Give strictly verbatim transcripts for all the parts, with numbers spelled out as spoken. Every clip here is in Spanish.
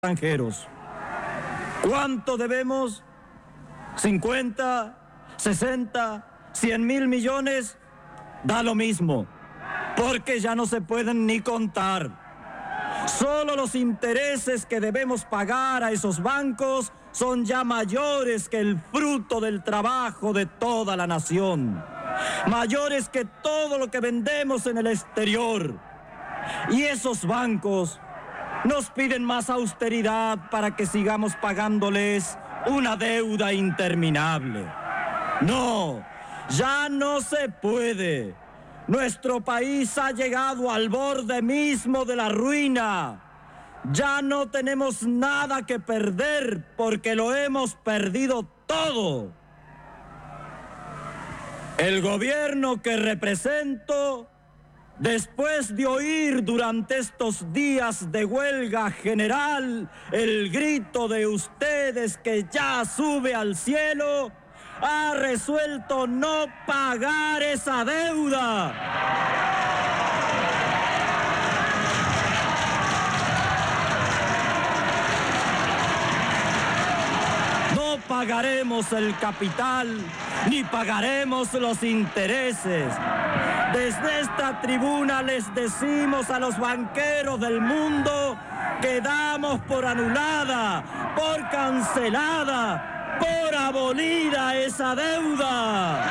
extranjeros. ¿Cuánto debemos? ¿cincuenta, sesenta, cien mil millones? Da lo mismo, porque ya no se pueden ni contar. Solo los intereses que debemos pagar a esos bancos son ya mayores que el fruto del trabajo de toda la nación, mayores que todo lo que vendemos en el exterior. Y esos bancos nos piden más austeridad para que sigamos pagándoles una deuda interminable. No, ya no se puede. Nuestro país ha llegado al borde mismo de la ruina. Ya no tenemos nada que perder porque lo hemos perdido todo. El gobierno que represento, después de oír durante estos días de huelga general el grito de ustedes que ya sube al cielo, ha resuelto no pagar esa deuda. No pagaremos el capital, ni pagaremos los intereses. Desde esta tribuna les decimos a los banqueros del mundo que damos por anulada, por cancelada, por abolida esa deuda.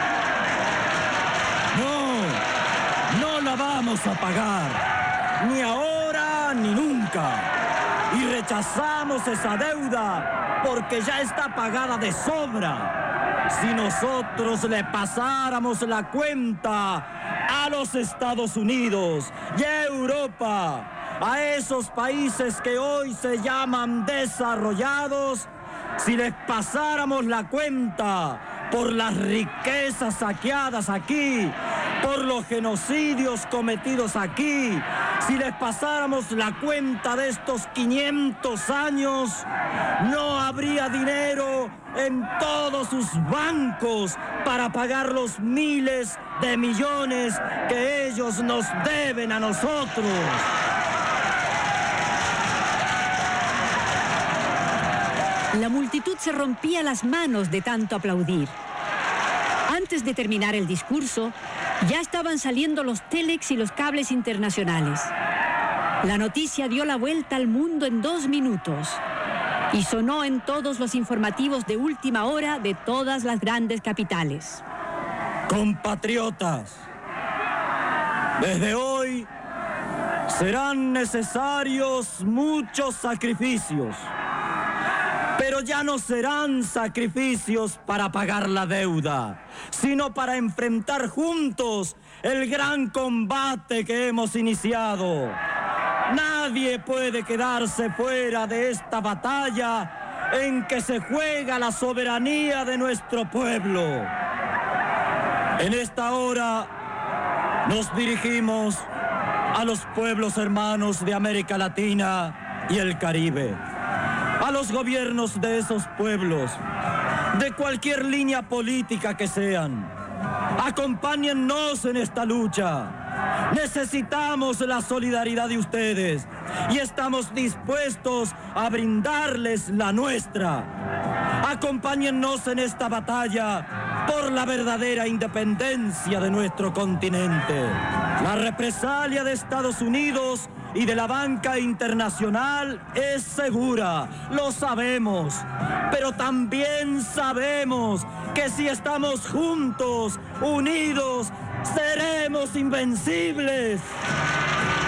No, no la vamos a pagar, ni ahora ni nunca. Y rechazamos esa deuda porque ya está pagada de sobra. Si nosotros le pasáramos la cuenta a los Estados Unidos y a Europa, a esos países que hoy se llaman desarrollados, si les pasáramos la cuenta por las riquezas saqueadas aquí, por los genocidios cometidos aquí, si les pasáramos la cuenta de estos quinientos años, no habría dinero en todos sus bancos para pagar los miles de millones que ellos nos deben a nosotros. La multitud se rompía las manos de tanto aplaudir. Antes de terminar el discurso, ya estaban saliendo los télex y los cables internacionales. La noticia dio la vuelta al mundo en dos minutos y sonó en todos los informativos de última hora de todas las grandes capitales. Compatriotas, desde hoy serán necesarios muchos sacrificios. Pero ya no serán sacrificios para pagar la deuda, sino para enfrentar juntos el gran combate que hemos iniciado. Nadie puede quedarse fuera de esta batalla en que se juega la soberanía de nuestro pueblo. En esta hora nos dirigimos a los pueblos hermanos de América Latina y el Caribe, a los gobiernos de esos pueblos, de cualquier línea política que sean. Acompáñennos en esta lucha. Necesitamos la solidaridad de ustedes y estamos dispuestos a brindarles la nuestra. Acompáñennos en esta batalla por la verdadera independencia de nuestro continente. La represalia de Estados Unidos y de la banca internacional es segura, lo sabemos, pero también sabemos que si estamos juntos, unidos, seremos invencibles.